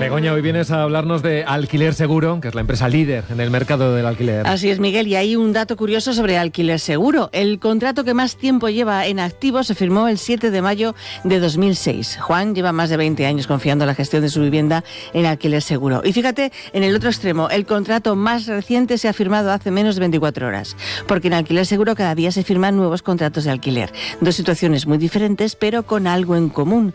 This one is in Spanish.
Begoña, hoy vienes a hablarnos de Alquiler Seguro, que es la empresa líder en el mercado del alquiler. Así es, Miguel, y hay un dato curioso sobre Alquiler Seguro. El contrato que más tiempo lleva en activo se firmó el 7 de mayo de 2006. Juan lleva más de 20 años confiando la gestión de su vivienda en Alquiler Seguro. Y fíjate, en el otro extremo, el contrato más reciente se ha firmado hace menos de 24 horas, porque en Alquiler Seguro cada día se firman nuevos contratos de alquiler. Dos situaciones muy diferentes, pero con algo en común.